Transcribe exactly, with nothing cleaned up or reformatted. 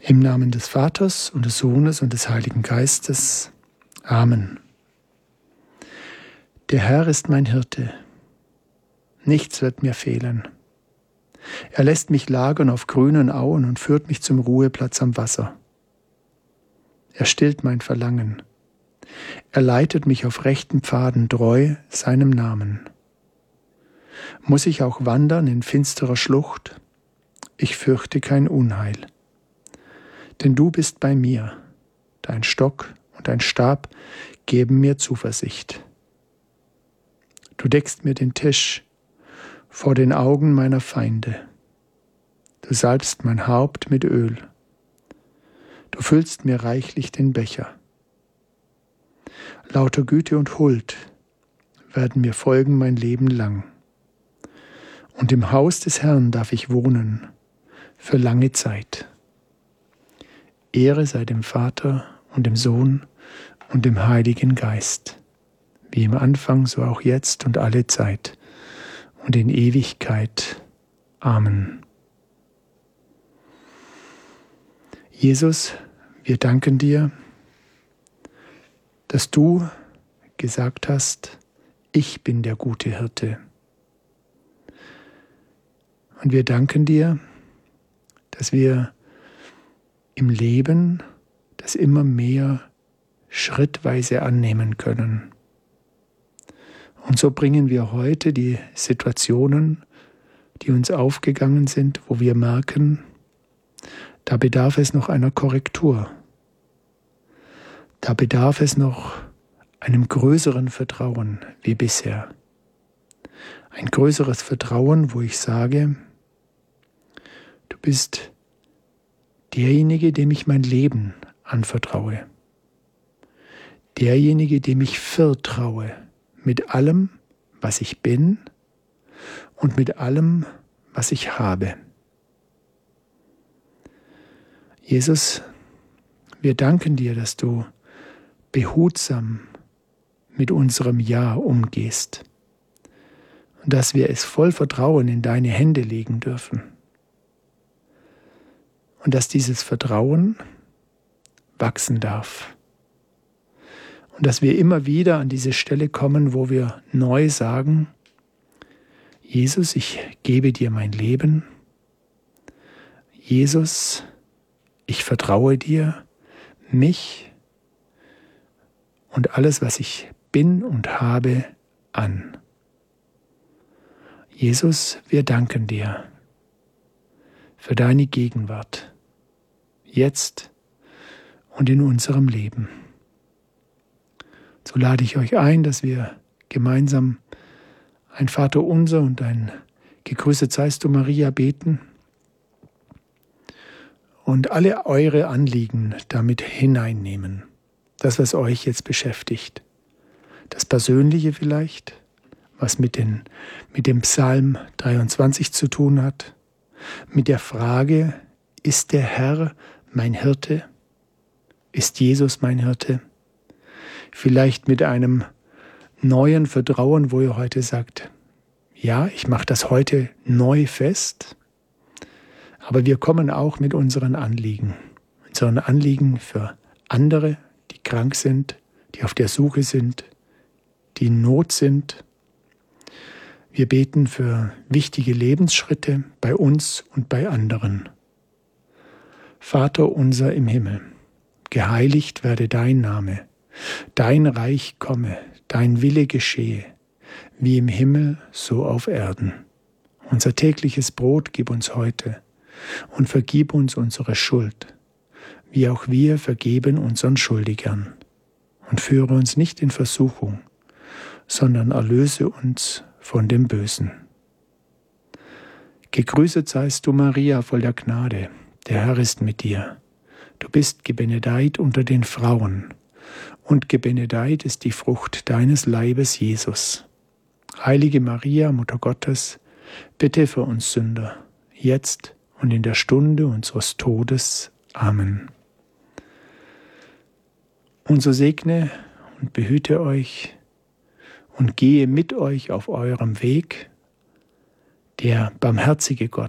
Im Namen des Vaters und des Sohnes und des Heiligen Geistes. Amen. Der Herr ist mein Hirte. Nichts wird mir fehlen. Er lässt mich lagern auf grünen Auen und führt mich zum Ruheplatz am Wasser. Er stillt mein Verlangen. Er leitet mich auf rechten Pfaden treu seinem Namen. Muss ich auch wandern in finsterer Schlucht? Ich fürchte kein Unheil. Denn du bist bei mir, dein Stock und dein Stab geben mir Zuversicht. Du deckst mir den Tisch vor den Augen meiner Feinde. Du salbst mein Haupt mit Öl. Du füllst mir reichlich den Becher. Lauter Güte und Huld werden mir folgen mein Leben lang. Und im Haus des Herrn darf ich wohnen für lange Zeit. Ehre sei dem Vater und dem Sohn und dem Heiligen Geist, wie im Anfang, so auch jetzt und alle Zeit und in Ewigkeit. Amen. Jesus, wir danken dir, dass du gesagt hast, ich bin der gute Hirte. Und wir danken dir, dass wir im Leben das immer mehr schrittweise annehmen können. Und so bringen wir heute die Situationen, die uns aufgegangen sind, wo wir merken, da bedarf es noch einer Korrektur. Da bedarf es noch einem größeren Vertrauen wie bisher. Ein größeres Vertrauen, wo ich sage, du bist derjenige, dem ich mein Leben anvertraue. Derjenige, dem ich vertraue mit allem, was ich bin und mit allem, was ich habe. Jesus, wir danken dir, dass du behutsam mit unserem Ja umgehst und dass wir es voll Vertrauen in deine Hände legen dürfen. Und dass dieses Vertrauen wachsen darf. Und dass wir immer wieder an diese Stelle kommen, wo wir neu sagen, Jesus, ich gebe dir mein Leben. Jesus, ich vertraue dir, mich und alles, was ich bin und habe, an. Jesus, wir danken dir für deine Gegenwart, jetzt und in unserem Leben. So lade ich euch ein, dass wir gemeinsam ein Vaterunser und ein Gegrüßet seist du, Maria, beten und alle eure Anliegen damit hineinnehmen. Das, was euch jetzt beschäftigt. Das Persönliche vielleicht, was mit, den, mit dem Psalm dreiundzwanzig zu tun hat, mit der Frage, ist der Herr mein Hirte? Ist Jesus mein Hirte? Vielleicht mit einem neuen Vertrauen, wo ihr heute sagt, ja, ich mache das heute neu fest, aber wir kommen auch mit unseren Anliegen, unseren Anliegen für andere, die krank sind, die auf der Suche sind, die in Not sind. Wir beten für wichtige Lebensschritte bei uns und bei anderen. Vater unser im Himmel, geheiligt werde dein Name, dein Reich komme, dein Wille geschehe, wie im Himmel, so auf Erden. Unser tägliches Brot gib uns heute und vergib uns unsere Schuld, wie auch wir vergeben unseren Schuldigern. Und führe uns nicht in Versuchung, sondern erlöse uns von dem Bösen. Gegrüßet seist du, Maria, voll der Gnade, der Herr ist mit dir. Du bist gebenedeit unter den Frauen, und gebenedeit ist die Frucht deines Leibes, Jesus. Heilige Maria, Mutter Gottes, bitte für uns Sünder, jetzt und in der Stunde unseres Todes. Amen. Und so segne und behüte euch und gehe mit euch auf eurem Weg der barmherzige Gott,